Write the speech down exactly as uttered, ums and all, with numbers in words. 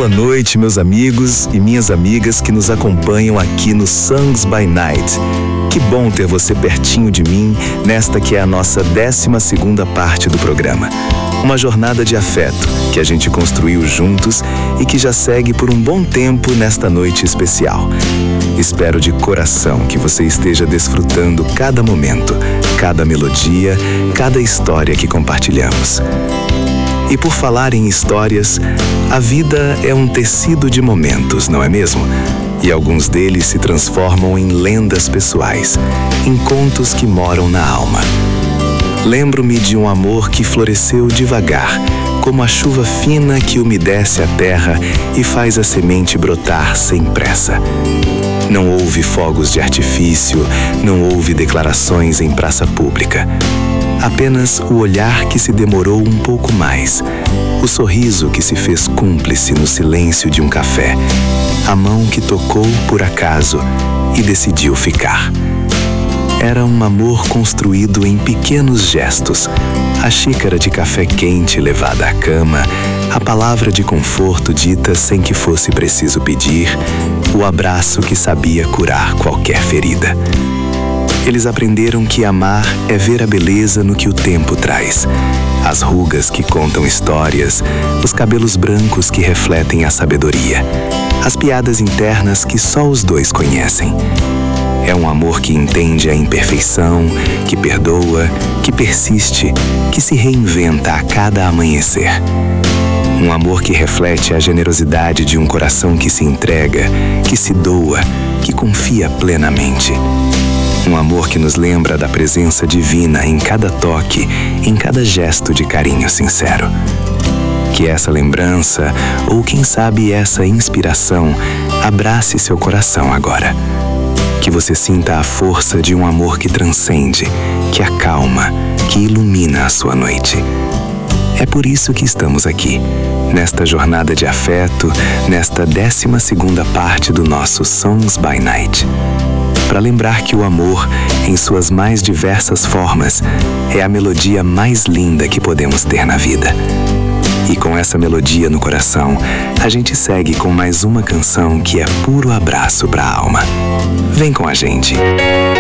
Boa noite, meus amigos e minhas amigas que nos acompanham aqui no Songs by Night. Que bom ter você pertinho de mim nesta que é a nossa décima segunda parte do programa. Uma jornada de afeto que a gente construiu juntos e que já segue por um bom tempo nesta noite especial. Espero de coração que você esteja desfrutando cada momento, cada melodia, cada história que compartilhamos. E por falar em histórias, a vida é um tecido de momentos, não é mesmo? E alguns deles se transformam em lendas pessoais, em contos que moram na alma. Lembro-me de um amor que floresceu devagar, como a chuva fina que umedece a terra e faz a semente brotar sem pressa. Não houve fogos de artifício, não houve declarações em praça pública. Apenas o olhar que se demorou um pouco mais, o sorriso que se fez cúmplice no silêncio de um café, a mão que tocou por acaso e decidiu ficar. Era um amor construído em pequenos gestos, a xícara de café quente levada à cama, a palavra de conforto dita sem que fosse preciso pedir, o abraço que sabia curar qualquer ferida. Eles aprenderam que amar é ver a beleza no que o tempo traz. As rugas que contam histórias, os cabelos brancos que refletem a sabedoria, as piadas internas que só os dois conhecem. É um amor que entende a imperfeição, que perdoa, que persiste, que se reinventa a cada amanhecer. Um amor que reflete a generosidade de um coração que se entrega, que se doa, que confia plenamente. Um amor que nos lembra da presença divina em cada toque, em cada gesto de carinho sincero. Que essa lembrança, ou quem sabe essa inspiração, abrace seu coração agora. Que você sinta a força de um amor que transcende, que acalma, que ilumina a sua noite. É por isso que estamos aqui, nesta jornada de afeto, nesta décima segunda parte do nosso Songs by Night. Para lembrar que o amor, em suas mais diversas formas, é a melodia mais linda que podemos ter na vida. E com essa melodia no coração, a gente segue com mais uma canção que é puro abraço para a alma. Vem com a gente!